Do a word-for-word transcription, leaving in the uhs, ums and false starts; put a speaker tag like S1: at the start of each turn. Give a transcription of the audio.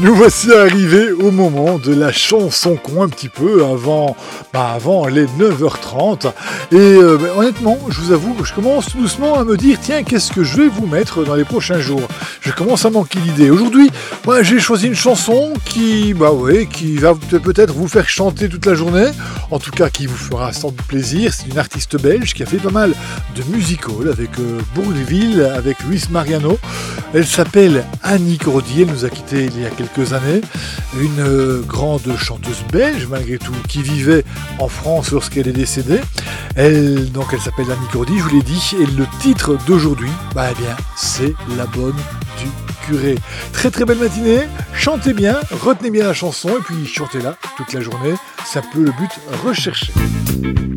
S1: Nous voici arrivés au moment de la chanson con, un petit peu avant, bah avant les neuf heures trente. Et euh, bah, honnêtement, je vous avoue que je commence tout doucement à me dire, tiens, qu'est-ce que je vais vous mettre dans les prochains jours? Je commence à manquer d'idées. Aujourd'hui, moi, j'ai choisi une chanson qui, bah ouais, qui va peut-être vous faire chanter toute la journée. En tout cas, qui vous fera sans doute plaisir. C'est une artiste belge qui a fait pas mal de musical avec euh, Bourgville, avec Luis Mariano. Elle s'appelle Annie Cordy. Elle nous a quittés il y a quelques années. Une euh, grande chanteuse belge, malgré tout, qui vivait en France lorsqu'elle est décédée. Elle, donc, elle s'appelle Annie Cordy, je vous l'ai dit. Et le titre d'aujourd'hui, bah, eh bien, c'est La Bonne du Curé. Très très belle matinée. Chantez bien, retenez bien la chanson et puis chantez-la toute la journée. C'est un peu le but recherché.